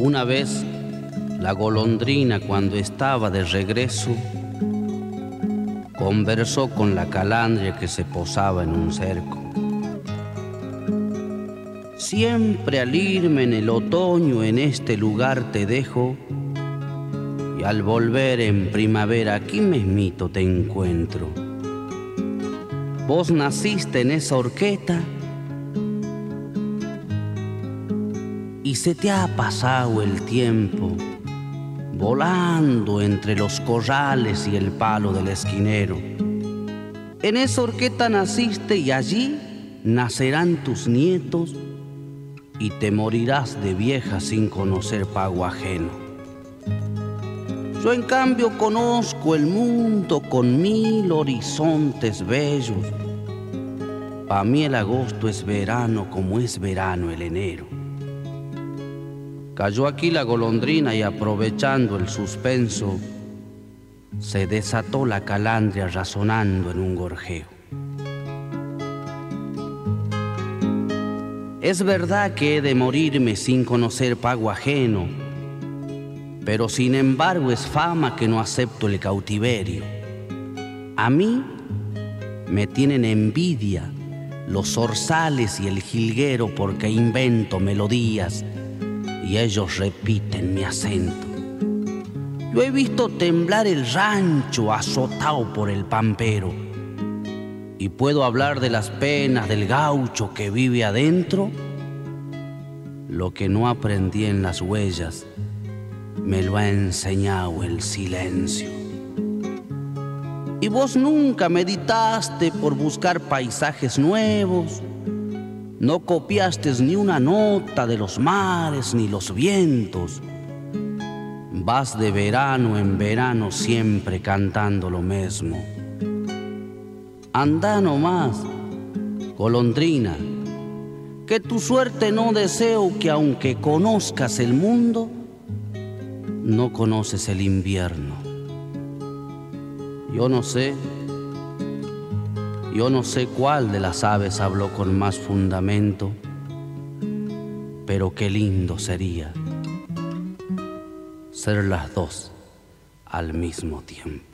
Una vez, la golondrina, cuando estaba de regreso, conversó con la calandria que se posaba en un cerco. Siempre al irme en el otoño en este lugar te dejo, y al volver en primavera aquí mismito te encuentro. Vos naciste en esa horqueta y se te ha pasado el tiempo volando entre los corrales y el palo del esquinero. En esa horqueta naciste y allí nacerán tus nietos y te morirás de vieja sin conocer pago ajeno. Yo en cambio conozco el mundo con 1000 horizontes bellos. Pa' mí el agosto es verano como es verano el enero. Cayó aquí la golondrina y aprovechando el suspenso, se desató la calandria razonando en un gorjeo. Es verdad que he de morirme sin conocer pago ajeno, pero sin embargo es fama que no acepto el cautiverio. A mí me tienen envidia los zorzales y el jilguero porque invento melodías y ellos repiten mi acento. Yo he visto temblar el rancho azotado por el pampero y puedo hablar de las penas del gaucho que vive adentro. Lo que no aprendí en las huellas me lo ha enseñado el silencio. Y vos nunca meditaste por buscar paisajes nuevos. No copiaste ni una nota de los mares ni los vientos. Vas de verano en verano siempre cantando lo mismo. Anda nomás, golondrina, que tu suerte no deseo que aunque conozcas el mundo, no conoces el invierno. Yo no sé cuál de las aves habló con más fundamento, pero qué lindo sería ser las dos al mismo tiempo.